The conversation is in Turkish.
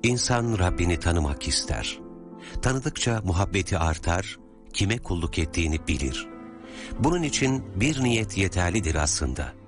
İnsan Rabbini tanımak ister. Tanıdıkça muhabbeti artar, kime kulluk ettiğini bilir. Bunun için bir niyet yeterlidir aslında.